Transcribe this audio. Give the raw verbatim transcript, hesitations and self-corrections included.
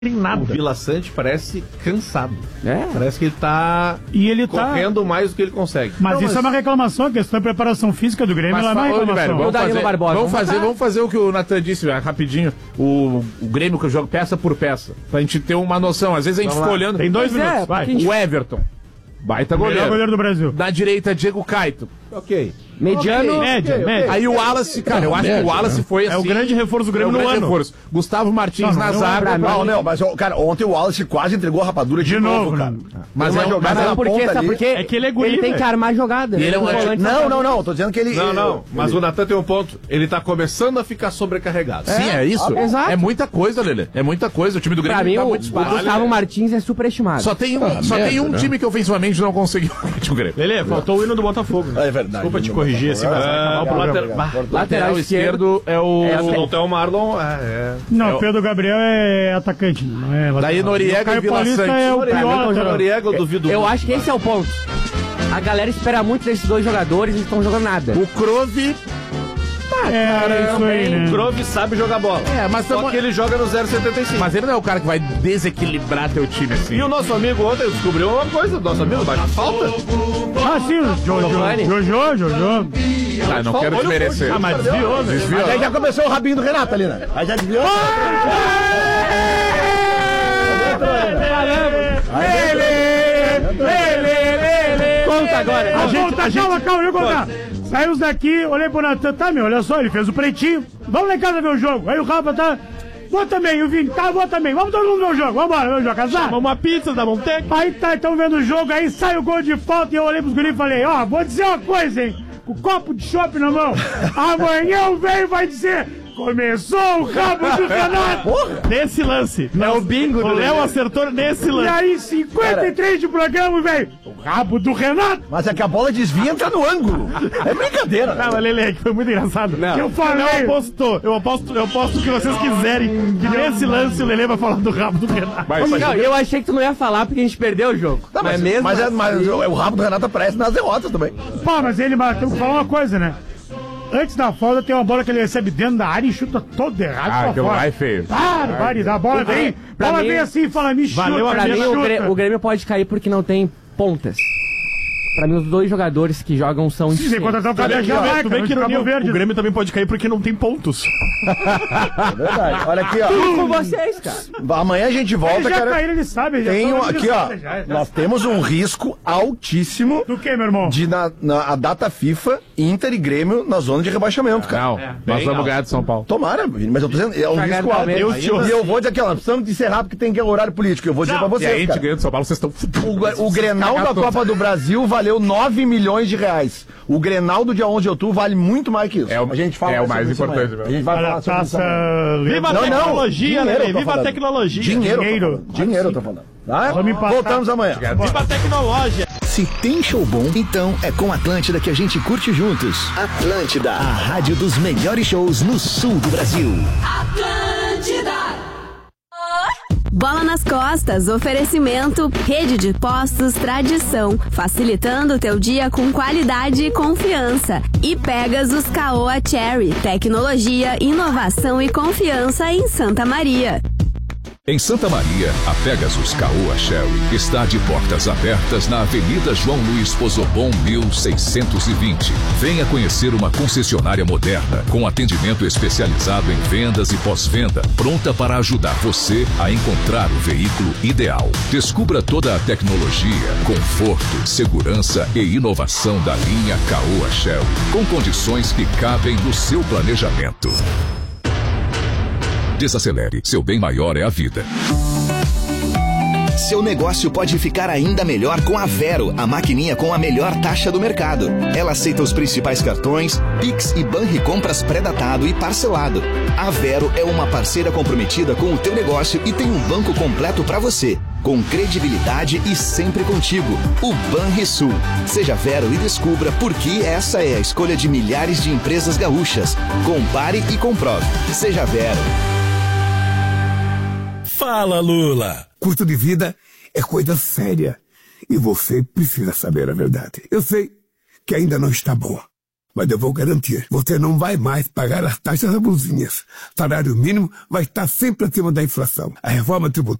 tem nada. O Vila Sante parece cansado. É. Parece que ele tá e ele correndo tá... mais do que ele consegue. Mas então, isso mas... é uma reclamação, a questão da preparação física do Grêmio, mas, ela não é reclamação. Oliveira, vamos, fazer, Barbosa, vamos, vamos fazer, vamos fazer o que o Natan disse, rapidinho. O, o Grêmio que eu jogo peça por peça. Pra gente ter uma noção. Às vezes a gente vamos fica lá. olhando. Tem dois Pois minutos, é, vai. gente... O Everton. Baita goleiro. Melhor goleiro do Brasil. Na direita, Diego Caito. Ok. Mediano. Okay, média, okay, média. Aí o Wallace, cara, eu acho média, que o Wallace né? foi assim. É o grande reforço do Grêmio é o no grande ano. Reforço. Gustavo Martins Não, na não, zaga. Não, não, mas, cara, ontem o Wallace quase entregou a rapadura de, De novo, novo, cara. né? Mas Tem é uma um- jogada mas é na um Por quê? ponta Sabe ali. por quê? É que ele é guri, Ele tem velho. que armar a jogada. E ele é um- um volante Não, safado. não, não, tô dizendo que ele... Não, não, ele- mas o Natan tem um ponto. Ele tá começando a ficar sobrecarregado. Sim, é isso. Ah, exato. É muita coisa, Lelê. É muita coisa. O time do Grêmio Pra mim, tá o, muito o espaço. Gustavo Martins é superestimado. Só tem um, só merda, tem um né? time que ofensivamente não conseguiu o Grêmio. Lelê, faltou o hino do Botafogo. Né? É verdade. Desculpa te corrigir assim, mas vai acabar o programa. Lateral, Lateral lateral esquerdo é o. É, o- não tem o Marlon. É, Não, é o- Pedro Gabriel é atacante, não é lateral. Daí Noriega O Caio e Vila Paulista Sante. é o Noriega, pior então, lateral. Noriega, eu duvido. Eu muito. acho que esse é o ponto. A galera espera muito desses dois jogadores e eles estão jogando nada. O Krove. É, isso aí, né? O Krove sabe jogar bola. É, mas só que ele joga no zero vírgula setenta e cinco. Mas ele não é o cara que vai desequilibrar teu time assim. E o nosso amigo ontem descobriu uma coisa. Nosso amigo bate falta. Ah, sim, o Jojo, Giovani. Jojo, Jojo. Ah, não quero Olha o desmerecer. Ah, mas desviou, velho. Desviou. Mas aí já começou o rabinho do Renato ali, né? Aí já desviou. Conta agora. A gente, tá, calma, calma, eu vou contar. Saímos daqui, olhei pro Natan, tá, meu, olha só, ele fez o pretinho. Vamos lá em casa ver o jogo. Aí o Rafa tá. Vou também, o Vini, tá, vou também. Vamos todo mundo ver o jogo, vambora, ver o jogo, casar. Uma pizza da Montec. Aí tá, então vendo o jogo, aí sai o gol de falta e eu olhei pros guris e falei, ó, vou dizer uma coisa, hein, com o copo de chopp na mão, amanhã o velho vai dizer, começou o rabo do Renato. Nesse lance. É o bingo O do Léo Léo. acertou nesse E lance. aí, cinquenta e três de programa, velho, o rabo do Renato. Mas é que a bola desvia e entra no ângulo. É brincadeira. Não, mas Lele, que foi muito engraçado. Que eu Eu falei, aposto, eu aposto, eu aposto o que vocês quiserem que nesse lance o Lele vai falar do rabo do Renato. Mas, Não, eu achei que tu não ia falar porque a gente perdeu o jogo. Não, mas, mas mesmo mas, é, assim- mas o, o rabo do Renato aparece nas derrotas também. pá, mas ele, mas temos que falar uma coisa, né? Antes da falta tem uma bola que ele recebe dentro da área e chuta todo errado Ah, pra aquilo fora. lá é feio. Barbaridade, a bola vem, pra bola mim- vem assim e fala, me chuta, Valeu a Pra me mim, o chuta. Grêmio, o Grêmio pode cair porque não tem pontas. Pra mim, os dois jogadores que jogam são Sim, tem que contratar o cara da Tu vê, Jamaica, tu vê não que de Cabo ironia, Verde. o Grêmio também pode cair porque não tem pontos. É verdade. Olha aqui, ó. com vocês, cara. Amanhã a gente volta, Ele já cara. caíram, ele sabe. ele já Tem um, falou, ele aqui, sabe, ó. já, já. Nós temos um risco altíssimo Do que, meu irmão? de na, na a data FIFA, Inter e Grêmio na zona de rebaixamento, cara. não, nós vamos ganhar de São Paulo. Tomara, mas eu tô dizendo, é um Cagaram risco pra alto. ver. Eu, Eu- e eu vou dizer aqui, ó, nós precisamos de encerrar porque tem que horário político. Eu vou dizer pra E aí a vocês, gente cara. ganha de São Paulo, vocês estão. O, o Grenal da Copa do Brasil valeu nove milhões de reais. O Grenal do dia onze de outubro vale muito mais que isso. É o- a gente fala é o sobre mais isso importante, amanhã. meu. A gente vai Olha falar a sobre isso taça... amanhã. Viva a Não, não, tecnologia, dinheiro Lele. eu tô Viva a falando. tecnologia. Dinheiro, Dinheiro. eu tô falando. Dinheiro eu tô falando. Tá? Vamos empatar. Voltamos amanhã. Viva a tecnologia. Se tem show bom, então é com Atlântida que a gente curte juntos. Atlântida, a rádio dos melhores shows no sul do Brasil. Bola nas costas, oferecimento, rede de postos, tradição, facilitando o teu dia com qualidade e confiança. E Pegasus Caoa Cherry, tecnologia, inovação e confiança em Santa Maria. Em Santa Maria, a Pegasus Caoa Cherry está de portas abertas na Avenida João Luiz Pozobon mil seiscentos e vinte. Venha conhecer uma concessionária moderna, com atendimento especializado em vendas e pós-venda, pronta para ajudar você a encontrar o veículo ideal. Descubra toda a tecnologia, conforto, segurança e inovação da linha Caoa Cherry, com condições que cabem no seu planejamento. Desacelere, seu bem maior é a vida. Seu negócio pode ficar ainda melhor com a Vero, a maquininha com a melhor taxa do mercado. Ela aceita os principais cartões, Pix e Banricompras pré-datado e parcelado. A Vero é uma parceira comprometida com o teu negócio e tem um banco completo para você, com credibilidade e sempre contigo. O Banrisul. Seja Vero e descubra por que essa é a escolha de milhares de empresas gaúchas. Compare e comprove. Seja Vero. Fala, Lula! Custo de vida é coisa séria e você precisa saber a verdade. Eu sei que ainda não está bom, Mas eu vou garantir, você não vai mais pagar as taxas abusivas. Salário mínimo vai estar sempre acima da inflação. A reforma tributária